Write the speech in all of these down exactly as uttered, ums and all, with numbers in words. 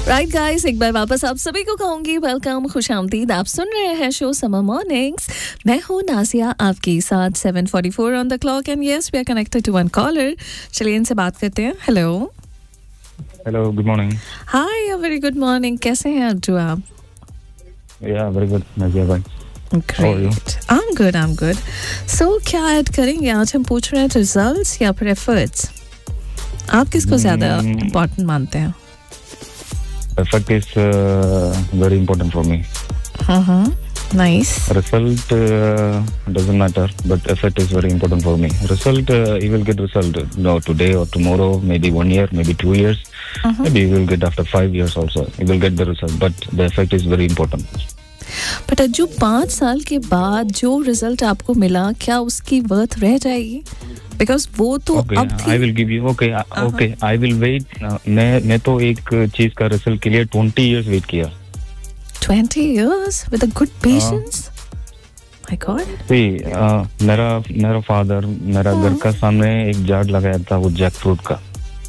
Right guys, एक बार वापस आप सभी को कहूंगी वेलकम, खुशामदीद। आप सुन रहे हैं शो समर मॉर्निंग्स। मैं हूं नाजिया आपके साथ। Seven forty four on the clock and yes we are connected to one collar. चलिए इनसे बात करते हैं। Hello hello, good morning. हाय, वेरी गुड मॉर्निंग। कैसे हैं अर्जु आप? या वेरी गुड नाजिया भाई। Great, I am good I am good. सो क्या ऐड करेंगे आज? हम पूछ रहे हैं रिजल्ट्स या फिर एफर्ट्स? आप किसको ज्यादा इम्पोर्टेंट मानते हैं? Effort is uh, very important for me. Uh-huh. Nice. Result uh, doesn't matter, but effort is very important for me. Result, uh, you will get result no today or tomorrow, maybe one year, maybe two years, Uh-huh. maybe you will get after five years also. You will get the result, but the effort is very important. But जो पाँच साल के बाद जो result आपको मिला, क्या उसकी वर्थ रह जाएगी? बिकॉज वो तो Okay, अब थी। I will give you. Okay, uh, Uh-huh. okay, I will wait. Uh, मैं मैं तो एक चीज का रिजल्ट के लिए ट्वेंटी years वेट किया. Twenty years with a good patience. My God. See, uh, मेरा मेरा फादर मेरा घर का सामने एक झाड़ लगाया था, वो जैक फ्रूट का.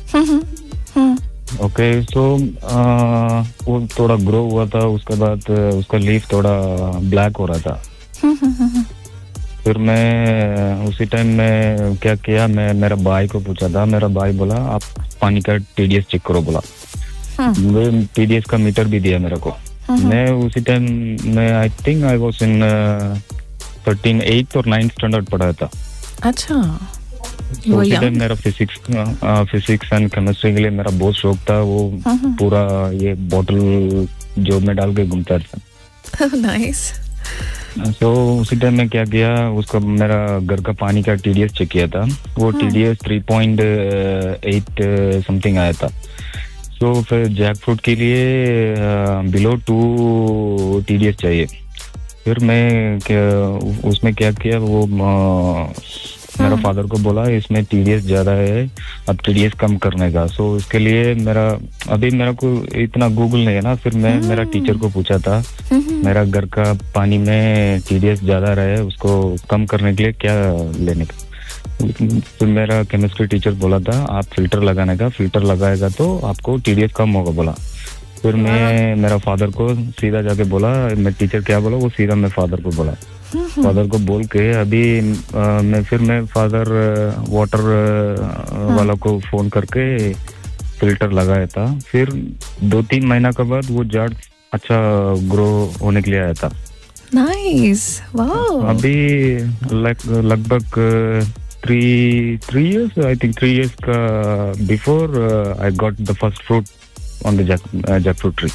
ओके, सो वो थोड़ा ग्रो हुआ था, उसके बाद uh, उसका लीफ थोड़ा ब्लैक हो रहा था. फिर मैं उसी टाइम में क्या किया, मैं मेरा भाई को पूछा था. मेरा भाई बोला आप पानी का टीडीएस चेक करो बोला. वो टीडीएस का मीटर भी दिया मेरे को. मैं उसी टाइम में I think I was in thirteen eight और नाइन्थ स्टैंडर्ड पढ़ा था. अच्छा, तो उसी टाइम मेरा फिजिक्स फिजिक्स एंड केमिस्ट्री के लिए मेरा बहुत शौक था. वो पूरा ये बोतल जो में डाल के घूमता था. नाइस। तो उसी टाइम में क्या किया, उसका मेरा घर का पानी का टीडीएस चेक किया था. वो TDS three point eight something आया था. तो फिर जैक फ्रूट के लिए बिलो टू टीडीएस चाहिए. फिर मैं क्या, उसमें क्या किया, वो मेरा फादर को बोला इसमें टीडीएस ज्यादा है, अब टीडीएस कम करने का. सो इसके लिए मेरा अभी मेरा को इतना गूगल नहीं है ना. फिर मैं मेरा टीचर को पूछा था, मेरा घर का पानी में टीडीएस ज्यादा रहे, उसको कम करने के लिए क्या लेने का. फिर मेरा केमिस्ट्री टीचर बोला था आप फिल्टर लगाने का, फिल्टर लगाएगा तो आपको टीडीएस कम होगा बोला. फिर मैं मेरा फादर को सीधा जाके बोला, मैं टीचर क्या बोला वो सीधा मैं फादर को बोला. फादर को बोल के अभी आ, मैं फिर मैं फादर वाटर वाला को फोन करके फिल्टर लगाया था. फिर दो तीन महीना के बाद वो झाड़ अच्छा ग्रो होने के लिए आया था. Nice, wow. अभी लगभग three three years I think three years का before I got the first fruit on the Jack fruit tree.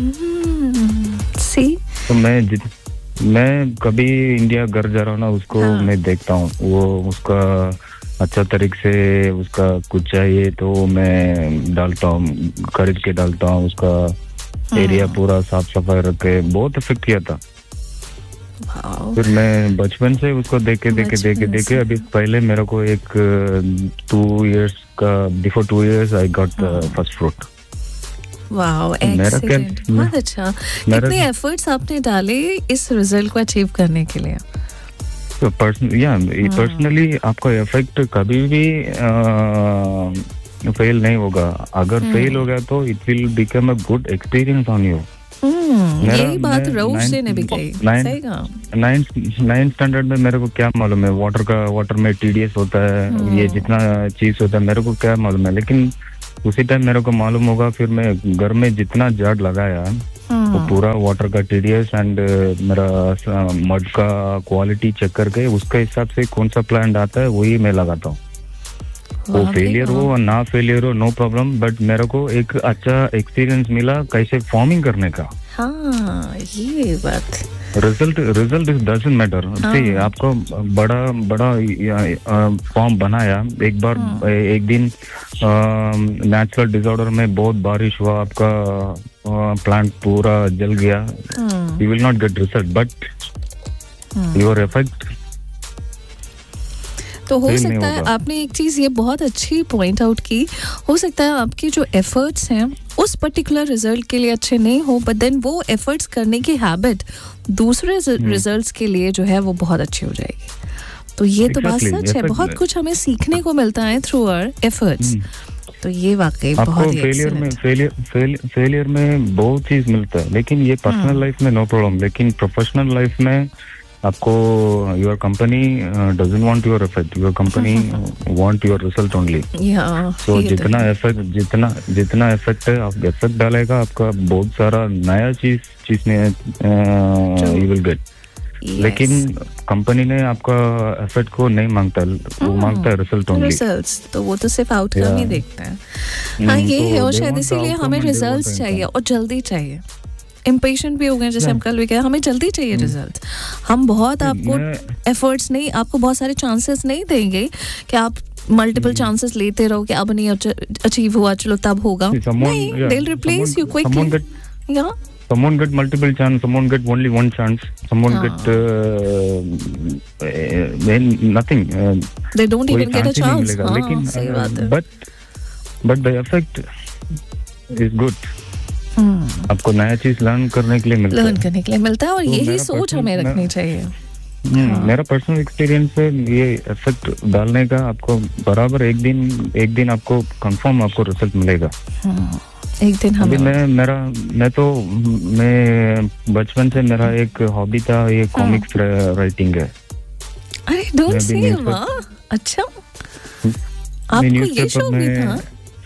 सी, तो मैं जित मैं कभी इंडिया घर जा रहा हूँ ना, उसको हाँ. मैं देखता हूँ. वो उसका अच्छा तरीके से उसका कुछ चाहिए तो मैं डालता हूँ, खरीद के डालता हूँ. उसका हाँ. एरिया पूरा साफ सफाई रख के बहुत इफेक्ट किया था. वाओ. फिर मैं बचपन से उसको देखे देखे देखे देखे अभी पहले मेरे को एक टू इयर्स का before two years I got the first fruit. Wow, मेरा क्या एक्सीलेंट, बहुत अच्छा. कितने एफर्ट्स आपने डाले इस रिजल्ट को अचीव करने के लिए? तो पर्सन या पर्सनली आपका इफेक्ट कभी भी फेल नहीं होगा. अगर फेल हो गया तो it will become a good experience on you. यही बात रऊफ से ने भी कही. सही कहा. नाइन्थ स्टैंडर्ड में मेरे को क्या मालूम है वाटर का, वाटर में टीडीएस होता है, ये जितना चीज होता है मेरे को क्या मालूम है. लेकिन उसी टाइम मेरे को मालूम होगा. फिर मैं घर में जितना झाड़ लगाया वो पूरा वाटर का टीडीएस एंड मेरा मड का क्वालिटी चेक करके उसके हिसाब से कौन सा प्लांट आता है वही मैं लगाता हूँ. वो फेलियर हो और ना फेलियर हो नो प्रॉब्लम, बट मेरे को एक अच्छा एक्सपीरियंस मिला कैसे फार्मिंग करने का. हाँ, ये बात. Result result doesn't matter. सी, आपको बड़ा बड़ा फॉर्म बनाया एक बार, एक दिन नेचुरल डिसऑर्डर में बहुत बारिश हुआ, आपका प्लांट पूरा जल गया, you will not get result, but your effect. तो हो सकता है आपने एक चीज ये बहुत अच्छी पॉइंट आउट की, हो सकता है आपके जो एफर्ट्स हैं उस पर्टिकुलर रिजल्ट के लिए अच्छे नहीं हो, बट देन वो एफर्ट्स करने की हैबिट दूसरे रिजल्ट्स के लिए जो है वो बहुत अच्छी हो जाएगी. तो ये तो बात सच है. बहुत कुछ हमें सीखने को मिलता है थ्रू आवर एफर्ट्स. तो ये वाकई बहुत आपको ही फेलियर में excellent। फेलियर फेलियर में बहुत चीज मिलता है, लेकिन ये पर्सनल लाइफ में नो प्रॉब्लम, लेकिन प्रोफेशनल लाइफ में आपको your company doesn't want your effort, your company want your result only. या तो जितना एफर्ट जितना जितना एफर्ट है आप एफर्ट डालेगा, आपका बहुत सारा नया चीज चीज में यू विल गेट। लेकिन कंपनी ने आपका एफर्ट को नहीं मांगता, वो मांगता है रिजल्ट ओनली। रिजल्ट्स तो वो तो सिर्फ आउटकम ही देखते हैं। हाँ ये है, और शायद इसीलिए हमें रिजल्ट्स चाहिए और जल्दी चाहिए। इम्पेशेंट भी हो गए, जैसे हम कल भी कहे, हमें जल्दी चाहिए रिजल्ट। हम बहुत आपको एफर्ट्स नहीं, आपको बहुत सारे चांसेस नहीं देंगे कि आप मल्टीपल चांसेस लेते रहो कि अब नहीं अचीव हुआ चलो तब होगा, नहीं, they will replace you quickly. या someone get multiple chance, someone get only one chance, someone get uh, then nothing, uh, they don't even get a chance। हाँ, लेकिन सही बात है। but but the effect is good। hmm. आपको नया चीज learn करने के लिए मिलता है, लर्न करने के लिए मिलता है, और तो यही सोच हमें रखनी चाहिए। हाँ। मेरा पर्सनल एक्सपीरियंस है, ये इफेक्ट डालने का आपको बराबर एक दिन एक दिन आपको कंफर्म आपको रिजल्ट मिलेगा। hmm. एक दिन हमें मैं मेरा मैं तो मैं बचपन से मेरा एक हॉबी था, ये कॉमिक्स राइटिंग है। अरे डोंट से वाह, अच्छा आपको ये शौक भी था?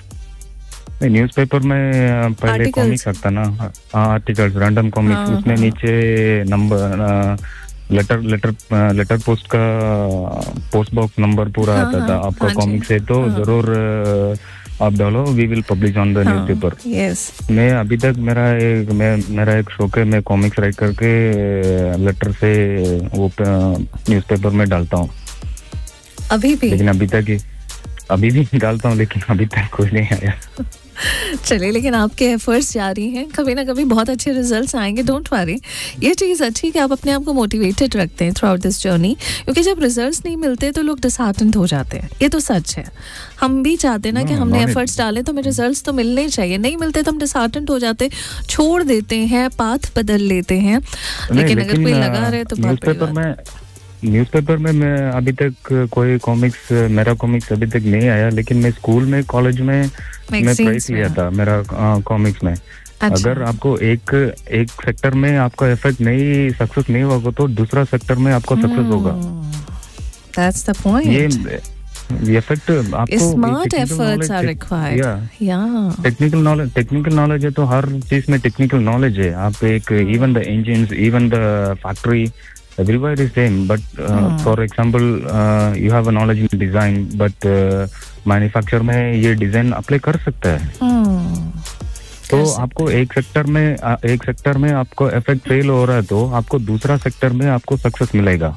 न्यूज़पेपर में पहले कॉमिक्स आता ना, आर्टिकल्स, रैंडम कॉमिक्स, उसमें नीचे number letter letter letter post का पोस्ट बॉक्स नंबर पूरा हाँ, आता था। हाँ, आपका हाँ कॉमिक्स है तो हाँ, जरूर आप डालो, we will publish on the newspaper. Yes, मैं अभी तक मेरा एक मैं मेरा एक शौक है, मैं कॉमिक्स राइट करके लेटर से वो न्यूज़पेपर में डालता हूँ अभी भी। लेकिन अभी तक अभी भी डालता हूँ, लेकिन अभी तक कोई नहीं आया। चलिए, लेकिन आपके एफर्ट्स जारी हैं, कभी ना कभी बहुत अच्छे रिजल्ट्स आएंगे, डोंट वरी। ये चीज़ अच्छी कि आप अपने आप को मोटिवेटेड रखते हैं थ्रू आउट दिस जर्नी, क्योंकि जब रिजल्ट्स नहीं मिलते तो लोग डिसहार्टेंड हो जाते हैं। ये तो सच है, हम भी चाहते हैं ना कि हमने एफर्ट्स डाले तो हमें रिजल्ट्स तो मिलने ही चाहिए, नहीं मिलते तो हम डिसहार्टेंड हो जाते, छोड़ देते हैं, पाथ बदल लेते हैं। लेकिन अगर कोई लगा रहे तो न्यूज़पेपर में न्यूज़पेपर में मैं अभी तक कोई कॉमिक्स मेरा कॉमिक्स अभी तक नहीं आया, लेकिन मैं स्कूल में कॉलेज में मैं प्राइज लिया था मेरा कॉमिक्स में। अच्छा। अगर आपको एक एक सेक्टर में आपका इफेक्ट नहीं सक्सेस नहीं होगा तो दूसरा सेक्टर में आपको सक्सेस होगा। That's the point. ये इफेक्ट आपको स्मार्ट एफर्ट्स आर रिक्वायर्ड। या टेक्निकल नॉलेज टेक्निकल नॉलेज है तो हर चीज में टेक्निकल नॉलेज है। आप एक even the engines, even the factory, everywhere is same, but uh, hmm. for example uh, you have a knowledge in design, but uh, manufacture में ये डिजाइन अप्लाई कर सकता है। hmm. तो आपको एक सेक्टर में एक सेक्टर में आपको इफेक्ट फेल हो रहा है तो आपको दूसरा सेक्टर में आपको सक्सेस मिलेगा।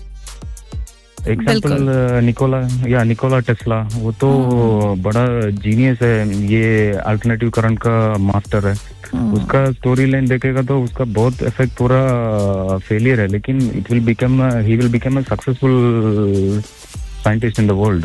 एग्जाम्पल निकोला या निकोला टेस्ला, वो तो hmm. बड़ा जीनियस है, ये अल्टरनेटिव करंट का मास्टर है। hmm. उसका स्टोरी लाइन देखेगा तो उसका बहुत इफेक्ट पूरा फेलियर है, लेकिन it will become he will become a successful scientist in the world.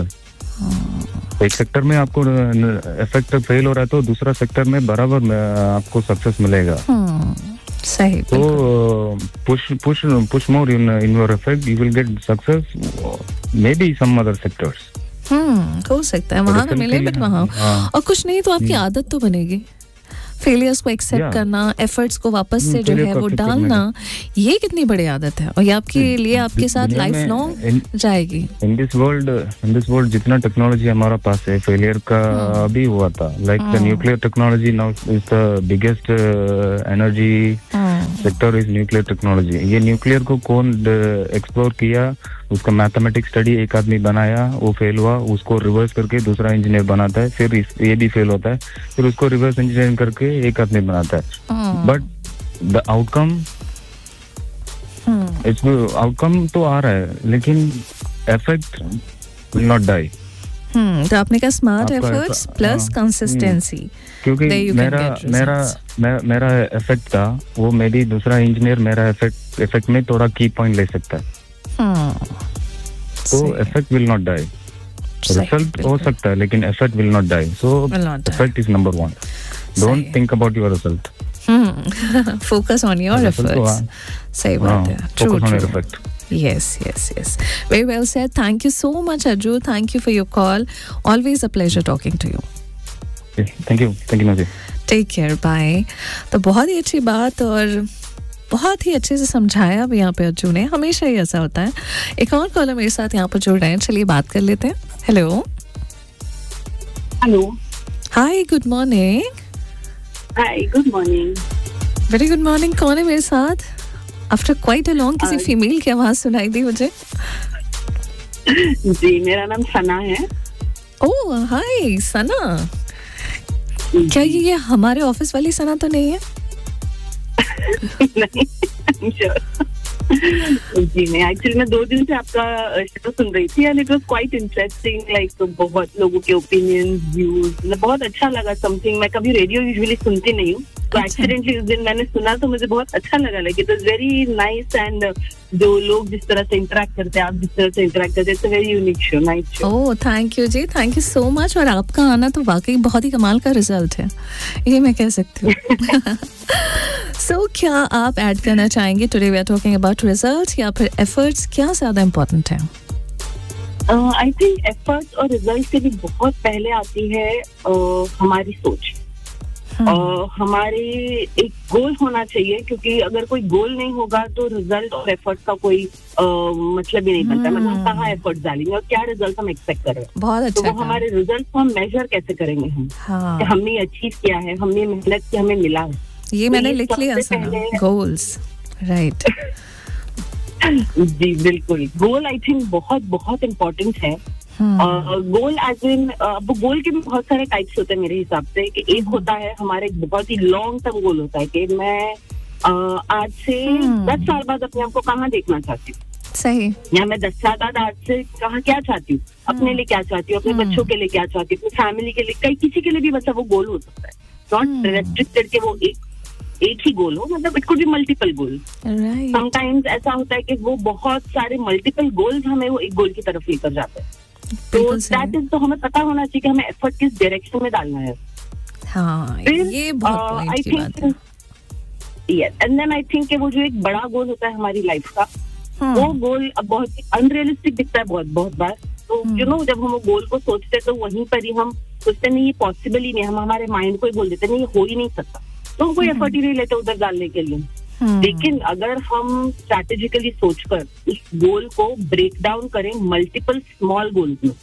एक सेक्टर में आपको इफेक्ट फेल हो रहा है तो दूसरा सेक्टर में बराबर आपको सक्सेस मिलेगा। hmm. सही। तो push push push more in in your effect, you will get success may be some other sectors. हम्म हो सकता है वहां ना मिले, बट वहां और कुछ नहीं तो आपकी आदत तो बनेगी। फेलियर्स को एक्सेप्ट करना, एफर्ट्स को वापस से जो है वो डालना, ये कितनी बड़ी आदत है और ये आपके लिए आपके साथ लाइफ लॉन्ग जाएगी। In this world in this world जितना टेक्नोलॉजी हमारा पास है, फेलियर का भी हुआ था। Like the nuclear technology now is the biggest energy sector is nuclear technology. ये न्यूक्लियर को कौन एक्सप्लोर किया, उसका मैथमेटिक्स स्टडी एक आदमी बनाया, वो फेल हुआ, उसको रिवर्स करके दूसरा इंजीनियर बनाता है, फिर ये भी फेल होता है, फिर उसको रिवर्स इंजीनियरिंग करके एक आदमी बनाता है। But the outcome it's outcome तो आ रहा है, लेकिन इफेक्ट विल नॉट डाई। हम्म तो आपने कहा स्मार्ट एफर्ट्स प्लस कंसिस्टेंसी, क्योंकि मेरा मेरा मेरा इफेक्ट था वो, मे बी दूसरा इंजीनियर मेरा इफेक्ट इफेक्ट में थोड़ा की पॉइंट ले सकता है। तो effect will not die. Result हो सकता है लेकिन effect will not die. So effect is number one. Don't think about your result, focus on your efforts. सही बात है, true true. Yes, yes, yes. Very well said. Thank you so much, Arju. Thank you for your call. Always a pleasure talking to you. Thank you thank you Nazir. Take care, bye. तो बहुत ही अच्छी बात और बहुत ही अच्छे से समझाया भी यहाँ पे अज्जू ने, हमेशा ही ऐसा होता है। एक और कॉलर मेरे साथ यहाँ पर जुड़ रहे हैं, चलिए बात कर लेते हैं। हेलो हेलो, हाय, गुड मॉर्निंग। हाय, good morning. Very good morning. कौन है मेरे साथ? आफ्टर क्वाइट अ लॉन्ग किसी फीमेल की आवाज सुनाई दी मुझे। जी, मेरा नाम सना है। ओह हाय सना, क्या ये, ये हमारे ऑफिस वाली सना तो नहीं है? नहीं, sure. जी नहीं, एक्चुअली मैं दो दिन से आपका शो सुन रही थी and it was quite interesting, like बहुत लोगों के ओपिनियंस, व्यूज, मतलब बहुत अच्छा लगा। समथिंग मैं कभी रेडियो यूजुअली सुनती नहीं हूँ, तो एक्सीडेंटली उस दिन मैंने सुना तो मुझे बहुत अच्छा लगा। Like it was very nice and जो लोग जिस तरह से इंटरेक्ट करते हैं, आप जिस तरह से इंटरेक्ट करते हैं, it's a very unique show, nice show. Oh thank you ji, thank you so much. और आपका आना तो वाकई बहुत ही कमाल का रिजल्ट है, ये मैं कह सकती हूँ। सो so, क्या आप ऐड करना चाहेंगे? Today we are talking about results या फिर एफर्ट्स, क्या ज्यादा इम्पोर्टेंट है? आई थिंक एफर्ट्स और रिजल्ट से भी बहुत पहले आती है uh, हमारी सोच। Uh, हमारे एक गोल होना चाहिए, क्योंकि अगर कोई गोल नहीं होगा तो रिजल्ट और एफर्ट का कोई uh, मतलब ही नहीं बनता। मतलब हम कहाँ एफर्ट डालेंगे और क्या रिजल्ट हम एक्सपेक्ट कर रहे हैं। बहुत अच्छा। तो वो हमारे रिजल्ट को हम मेजर कैसे करेंगे हम, हाँ। कि हमने अचीव किया है, हमने मेहनत की, हमें मिला है। ये तो मैंने ये लिख लिया सबसे गोल्स, राइट। जी बिल्कुल, गोल आई थिंक बहुत बहुत इम्पोर्टेंट है। गोल एज इन, अब गोल के भी बहुत सारे टाइप्स होते हैं मेरे हिसाब से। कि एक होता है हमारा एक बहुत ही लॉन्ग टर्म गोल होता है कि मैं uh, आज से दस साल बाद अपने आप को कहाँ देखना चाहती हूँ, सही, या मैं दस साल बाद आज से कहाँ क्या चाहती हूँ, अपने लिए क्या चाहती हूँ, अपने बच्चों के लिए क्या चाहती हूँ, अपनी फैमिली के लिए, कई किसी के लिए भी मतलब वो गोल हो सकता है। नॉट रेस्ट्रिक्टेड के वो एक एक ही गोल हो, मतलब it could be multiple goal. Sometimes ऐसा होता है कि वो बहुत सारे मल्टीपल गोल्स हमें वो एक गोल की तरफ लेकर जाते हैं। तो दैट इज, तो हमें पता होना चाहिए कि हमें एफर्ट किस डायरेक्शन में डालना है। हाँ, ये बहुत पॉइंट की बात है। Yes, and then I think कि वो जो एक बड़ा गोल होता है हमारी लाइफ का, वो गोल अब बहुत ही अनरियलिस्टिक दिखता है बहुत बहुत बार। तो यू नो जब हम वो गोल को सोचते हैं तो वहीं पर ही हम सोचते नहीं ये पॉसिबल ही नहीं, हम हमारे माइंड को ही बोल देते नहीं ये हो ही नहीं सकता, तो हम कोई एफर्ट ही नहीं लेते उधर डालने के लिए। लेकिन अगर हम स्ट्रैटेजिकली सोचकर उस गोल को ब्रेक डाउन करें मल्टीपल स्मॉल गोल्स में,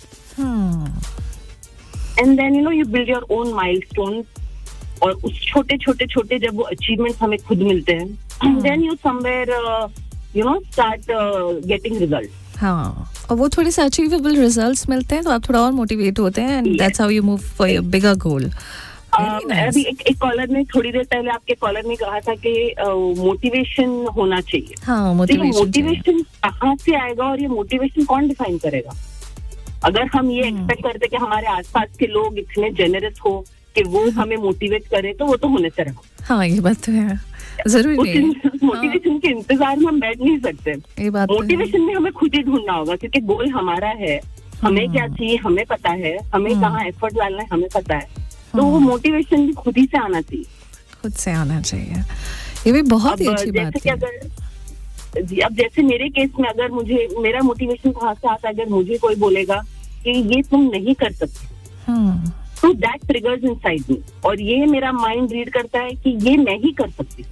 and then you know you build your own milestones, और उस छोटे छोटे छोटे जब वो अचीवमेंट्स हमें खुद मिलते हैं, then you somewhere you know start getting result. हाँ, और वो थोड़े से अचीवेबल रिजल्ट्स मिलते हैं तो आप थोड़ा और मोटिवेट होते हैं, and that's how you move for your बिगर गोल। अभी एक एक कॉलर ने थोड़ी देर पहले आपके कॉलर ने कहा था कि मोटिवेशन uh, होना चाहिए। हाँ, मोटिवेशन मोटिवेशन कहाँ से आएगा और ये मोटिवेशन कौन डिफाइन करेगा? अगर हम ये एक्सपेक्ट करते कि हमारे आसपास के लोग इतने जेनरस हो कि वो हमें मोटिवेट करे, तो वो तो होने से रहा। हाँ, ये बात तो है, जरूरी नहीं। मोटिवेशन हाँ। के इंतजार में हम बैठ नहीं सकते। ये बात मोटिवेशन में हमें खुद ही ढूंढना होगा, क्योंकि गोल हमारा है, हमें क्या चाहिए हमें पता है, हमें कहाँ एफर्ट डालना है हमें पता है। तो वो मोटिवेशन भी खुद ही से आना चाहिए, खुद से आना चाहिए। ये भी बहुत ही अच्छी बात है। अगर जी, अब जैसे मेरे केस में अगर मुझे मेरा मोटिवेशन कहाँ से आता है, अगर मुझे कोई बोलेगा कि ये तुम नहीं कर सकते, तो दैट ट्रिगर्स इनसाइड मी, और ये मेरा माइंड रीड करता है कि ये मैं ही कर सकती।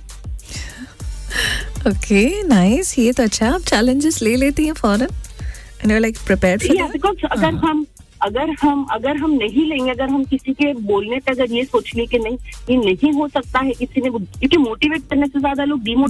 ओके नाइस, ये तो अच्छा, आप चैलेंजेस ले लेती हैं फौरन, and you are like prepared for that. Because अगर हम अगर हम अगर हम नहीं लेंगे, अगर हम किसी के बोलने पे अगर ये सोच लें कि नहीं ये नहीं हो सकता है किसी ने, क्योंकि मोटिवेट करने से ज्यादा लोग डिमोटिवेट